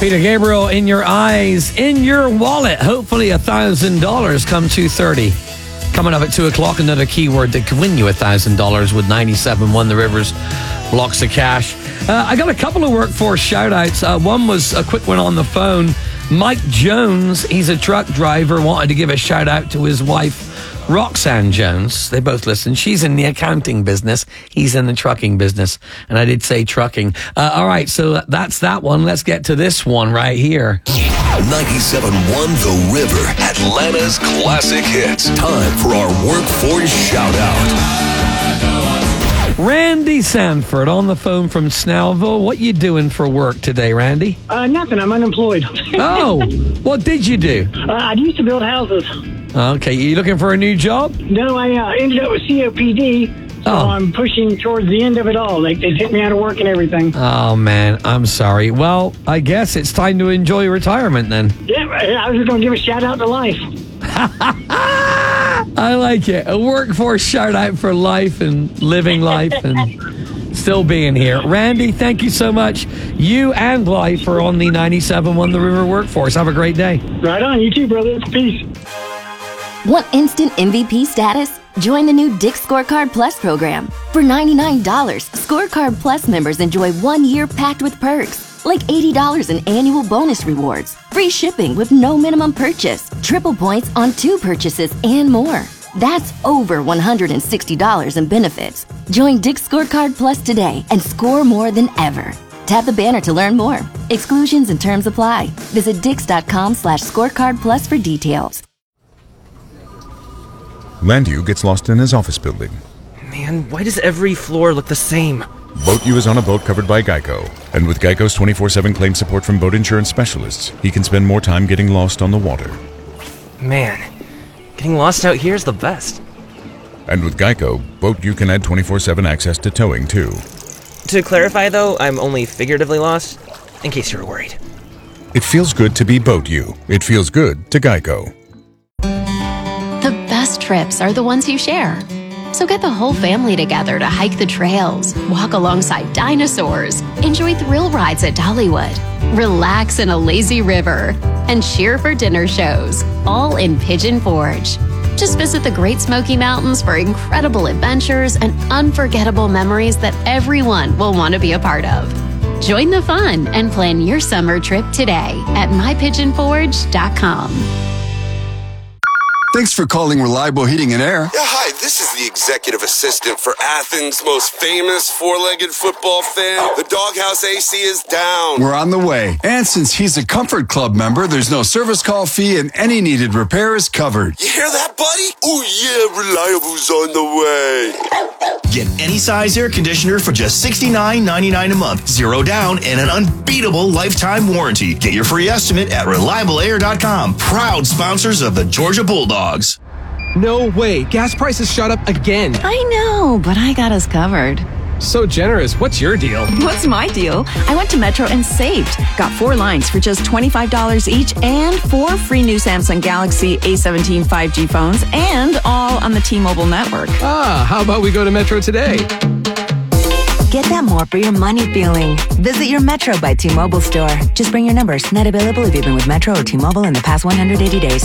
Peter Gabriel, In Your Eyes, In Your Wallet. Hopefully $1,000 come 2:30. Coming up at 2 o'clock, another keyword that could win you $1,000 with 97.1 The Rivers blocks of cash. I got a couple of workforce shout-outs. One was a quick one on the phone. Mike Jones, he's a truck driver, wanted to give a shout-out to his wife, Roxanne Jones. They both listen. She's in the accounting business. He's in the trucking business. And I did say trucking. All right, so that's that one. Let's get to this one right here. 97.1 The River, Atlanta's classic hits. Time for our workforce shout-out. Randy Sanford on the phone from Snellville. What you doing for work today, Randy? Nothing. I'm unemployed. Oh, what did you do? I used to build houses. Okay, you looking for a new job? No, I ended up with COPD, so I'm pushing towards the end of it all. They took me out of work and everything. Oh, man, I'm sorry. Well, I guess it's time to enjoy retirement then. Yeah, I was just going to give a shout-out to life. I like it. A workforce shout-out for life and living life and still being here. Randy, thank you so much. You and life are on the 97.1 The River Workforce. Have a great day. Right on. You too, brother. Peace. Want instant MVP status? Join the new Dick's Scorecard Plus program. For $99, Scorecard Plus members enjoy 1 year packed with perks, like $80 in annual bonus rewards, free shipping with no minimum purchase, triple points on 2 purchases, and more. That's over $160 in benefits. Join Dick's Scorecard Plus today and score more than ever. Tap the banner to learn more. Exclusions and terms apply. Visit dix.com/scorecard plus for details. Landu gets lost in his office building. Man, why does every floor look the same? BoatU is on a boat covered by Geico. And with Geico's 24/7 claim support from boat insurance specialists, he can spend more time getting lost on the water. Man, getting lost out here is the best. And with Geico, BoatU can add 24/7 access to towing, too. To clarify, though, I'm only figuratively lost, in case you were worried. It feels good to be BoatU. It feels good to Geico. The best trips are the ones you share. So get the whole family together to hike the trails, walk alongside dinosaurs, enjoy thrill rides at Dollywood, relax in a lazy river, and cheer for dinner shows, all in Pigeon Forge. Just visit the Great Smoky Mountains for incredible adventures and unforgettable memories that everyone will want to be a part of. Join the fun and plan your summer trip today at mypigeonforge.com. Thanks for calling Reliable Heating and Air. Yeah, hi, this is the executive assistant for Athens' most famous four-legged football fan. The Doghouse AC is down. We're on the way. And since he's a Comfort Club member, there's no service call fee and any needed repair is covered. You hear that, buddy? Oh, yeah, Reliable's on the way. Get any size air conditioner for just $69.99 a month. 0 down and an unbeatable lifetime warranty. Get your free estimate at ReliableAir.com. Proud sponsors of the Georgia Bulldogs. No way. Gas prices shot up again. I know, but I got us covered. So generous. What's your deal? What's my deal? I went to Metro and saved. Got 4 lines for just $25 each and 4 free new Samsung Galaxy A17 5G phones and all on the T-Mobile network. How about we go to Metro today? Get that more for your money feeling. Visit your Metro by T-Mobile store. Just bring your numbers. Not available if you've been with Metro or T-Mobile in the past 180 days.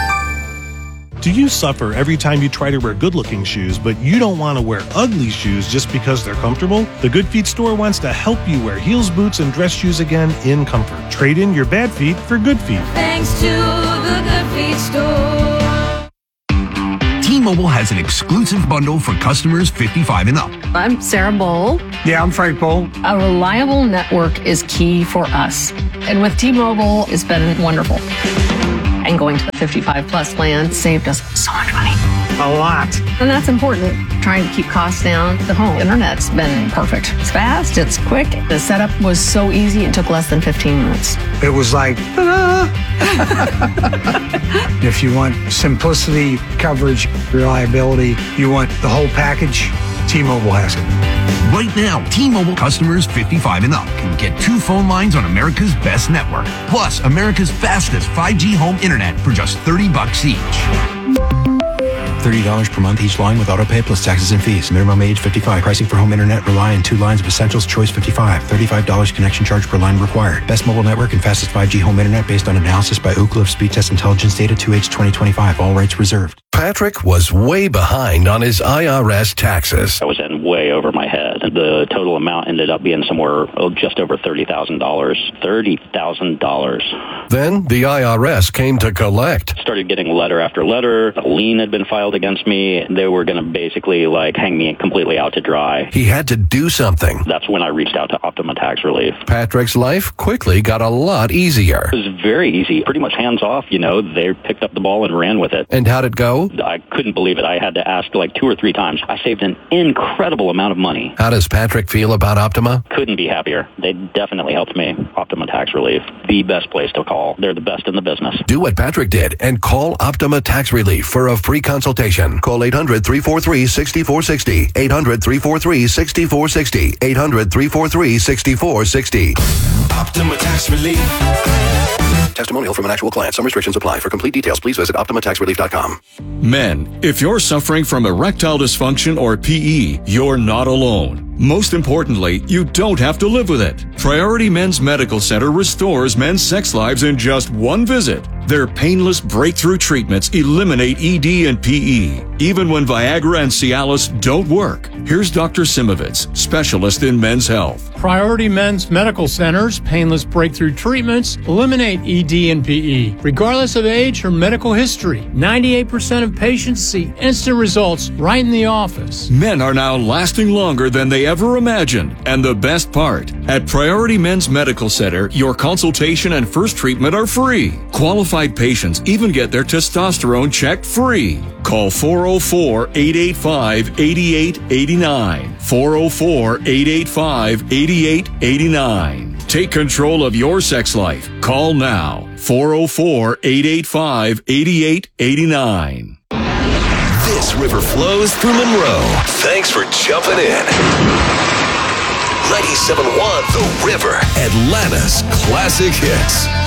Do you suffer every time you try to wear good-looking shoes, but you don't want to wear ugly shoes just because they're comfortable? The Good Feet store wants to help you wear heels, boots, and dress shoes again in comfort. Trade in your bad feet for good feet. Thanks to the Good Feet store. T-Mobile has an exclusive bundle for customers 55 and up. I'm Sarah Bowl. Yeah, I'm Frank Bowl. A reliable network is key for us. And with T-Mobile, it's been wonderful. And going to the 55 plus plan saved us so much money. A lot. And that's important. Trying to keep costs down. The home internet's been perfect. It's fast, it's quick. The setup was so easy, it took less than 15 minutes. It was like, ta-da! If you want simplicity, coverage, reliability, you want the whole package, T-Mobile has it. Right now, T-Mobile customers 55 and up can get 2 phone lines on America's best network, plus America's fastest 5G home internet for just $30 each. $30 per month each line with autopay plus taxes and fees. Minimum age 55. Pricing for home internet rely on 2 lines of Essentials Choice 55. $35 connection charge per line required. Best mobile network and fastest 5G home internet based on analysis by Ookla of Speed Test Intelligence data 2H 2025. All rights reserved. Patrick was way behind on his IRS taxes. I was in way over my head. The total amount ended up being somewhere just over $30,000. $30,000. Then the IRS came to collect. Started getting letter after letter. A lien had been filed against me. They were going to basically hang me completely out to dry. He had to do something. That's when I reached out to Optima Tax Relief. Patrick's life quickly got a lot easier. It was very easy. Pretty much hands off, They picked up the ball and ran with it. And how'd it go? I couldn't believe it. I had to ask 2 or 3 times. I saved an incredible amount of money. How does Patrick feel about Optima? Couldn't be happier. They definitely helped me. Optima Tax Relief, the best place to call. They're the best in the business. Do what Patrick did and call Optima Tax Relief for a free consultation. Call 800-343-6460. 800-343-6460. 800-343-6460. Optima Tax Relief. Testimonial from an actual client. Some restrictions apply. For complete details, please visit OptimaTaxRelief.com. Men, if you're suffering from erectile dysfunction or PE, you're not alone. Most importantly, you don't have to live with it. Priority Men's Medical Center restores men's sex lives in just one visit. Their painless breakthrough treatments eliminate ED and PE, even when Viagra and Cialis don't work. Here's Dr. Simovitz, specialist in men's health. Priority Men's Medical Center's painless breakthrough treatments eliminate ED and PE, regardless of age or medical history. 98% of patients see instant results right in the office. Men are now lasting longer than they ever imagined. And the best part, at Priority Men's Medical Center, your consultation and first treatment are free. Qualified patients even get their testosterone checked free. Call 404-885-8889. 404-885-8889. Take control of your sex life. Call now. 404-885-8889. This river flows through Monroe. Thanks for jumping in. 97.1 The River, Atlanta's classic hits.